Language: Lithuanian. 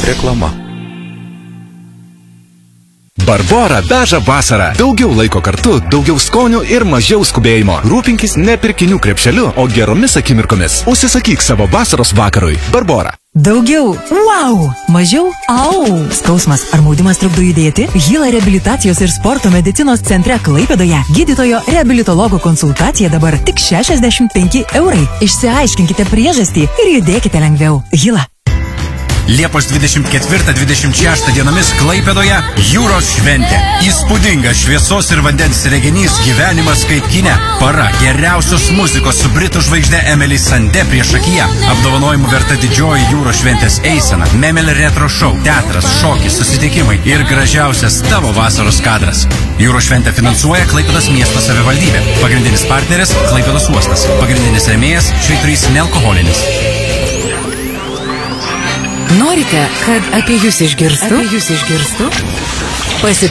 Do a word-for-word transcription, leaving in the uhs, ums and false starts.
Reklama. Barbora veža vasarą. Daugiau laiko kartu, daugiau skonių ir mažiau skubėjimo. Rūpinkis ne pirkinių krepšeliu, o geromis akimirkomis. Užsisakyk savo vasaros vakarui. Barbora. Daugiau. Wow! Mažiau. Au! Skausmas ar maudimas trukdo judėti? Hyla reabilitacijos ir sporto medicinos centre Klaipėdoje gydytojo reabilitologo konsultacija dabar tik šešiasdešimt penki eurai. Išsiaiškinkite priežastį ir judėkite lengviau. Hyla. Liepos dvidešimt ketvirtą dvidešimt šeštą dienomis Klaipėdoje jūros šventė. Įspūdingas šviesos ir vandens reginys gyvenimas kaip kine. Para geriausios muzikos su britų žvaigžde Emily Sandé priešakyje. Apdovanojimų verta didžioji jūros šventės eisena, Memel retro show, teatras, šokis, susitikimai ir gražiausias tavo vasaros kadras. Jūros šventę finansuoja Klaipėdos miesto savivaldybė. Pagrindinis partneris Klaipėdos uostas. Pagrindinis rėmėjas Švyturys nealkoholinis. Norite, kad apie jūs išgirstų? Apie jūs išgirstų? Pasi